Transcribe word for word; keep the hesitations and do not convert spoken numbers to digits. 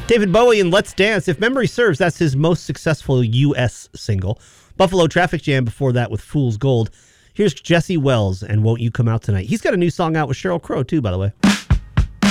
David Bowie and Let's Dance. If memory serves, that's his most successful U S single. Buffalo Traffic Jam before that with Fool's Gold. Here's Jesse Wells and Won't You Come Out Tonight. He's got a new song out with Sheryl Crow, too, by the way.